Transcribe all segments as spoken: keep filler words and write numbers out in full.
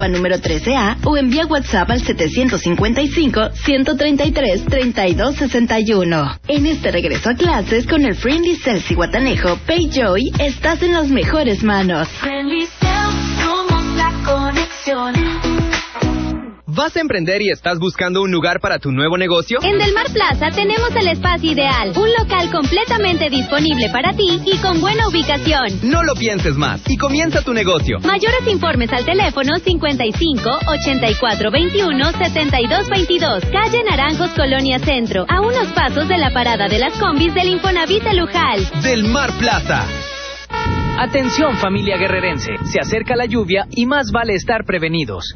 número trece A o envía WhatsApp al setecientos cincuenta y cinco, ciento treinta y tres, treinta y dos sesenta y uno. En este regreso a clases con el Friendly Cells y Guatanejo PayJoy, estás en las mejores manos. Friendly Cells, somos la conexión. ¿Vas a emprender y estás buscando un lugar para tu nuevo negocio? En Del Mar Plaza tenemos el espacio ideal, un local completamente disponible para ti y con buena ubicación. No lo pienses más y comienza tu negocio. Mayores informes al teléfono cincuenta y cinco, ochenta y cuatro veintiuno, setenta y dos veintidós, calle Naranjos, Colonia Centro, a unos pasos de la parada de las combis del Infonavit de Lujal. Del Mar Plaza. Atención, familia guerrerense, se acerca la lluvia y más vale estar prevenidos.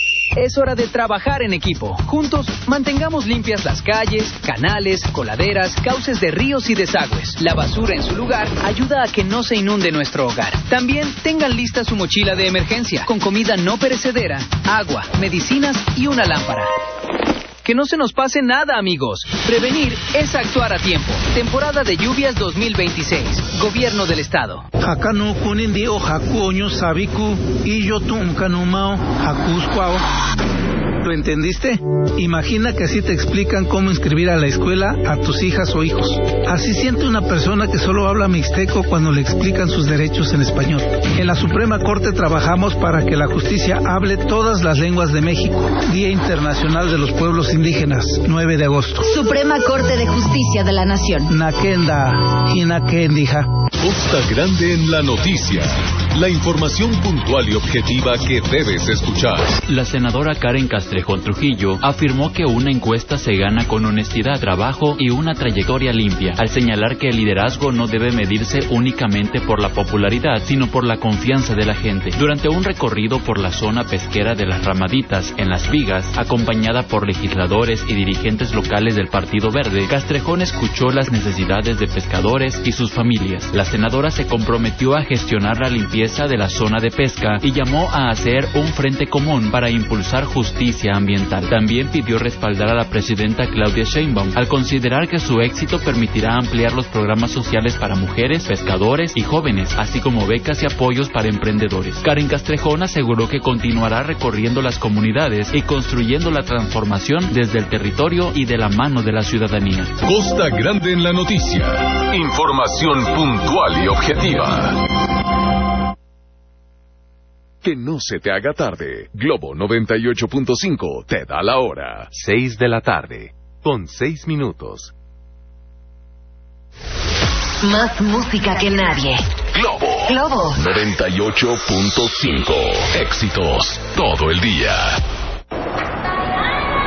Es hora de trabajar en equipo. Juntos, mantengamos limpias las calles, canales, coladeras, cauces de ríos y desagües. La basura en su lugar ayuda a que no se inunde nuestro hogar. También tengan lista su mochila de emergencia, con comida no perecedera, agua, medicinas y una lámpara. Que no se nos pase nada, amigos. Prevenir es actuar a tiempo. Temporada de lluvias dos mil veintiséis. Gobierno del Estado. Hakanu kunindio hakuoño sabiku y yo tumkanumao hakuscuao. ¿Lo entendiste? Imagina que así te explican cómo inscribir a la escuela a tus hijas o hijos. Así siente una persona que solo habla mixteco cuando le explican sus derechos en español. En la Suprema Corte trabajamos para que la justicia hable todas las lenguas de México. Día Internacional de los Pueblos Indígenas, nueve de agosto. Suprema Corte de Justicia de la Nación. Nakenda y Nakendija. Costa Grande en la noticia. La información puntual y objetiva que debes escuchar. La senadora Karen Castrejón Trujillo afirmó que una encuesta se gana con honestidad, trabajo y una trayectoria limpia, al señalar que el liderazgo no debe medirse únicamente por la popularidad, sino por la confianza de la gente. Durante un recorrido por la zona pesquera de Las Ramaditas, en Las Vigas, acompañada por legisladores y dirigentes locales del Partido Verde, Castrejón escuchó las necesidades de pescadores y sus familias. La senadora se comprometió a gestionar la limpieza de la zona de pesca y llamó a hacer un frente común para impulsar justicia ambiental. También pidió respaldar a la presidenta Claudia Sheinbaum al considerar que su éxito permitirá ampliar los programas sociales para mujeres, pescadores y jóvenes, así como becas y apoyos para emprendedores. Karen Castrejón aseguró que continuará recorriendo las comunidades y construyendo la transformación desde el territorio y de la mano de la ciudadanía. Costa Grande en la noticia. Información puntual y objetiva. Que no se te haga tarde. Globo noventa y ocho punto cinco te da la hora. Seis de la tarde, con seis minutos. Más música que nadie. Globo. Globo. noventa y ocho punto cinco. Éxitos todo el día.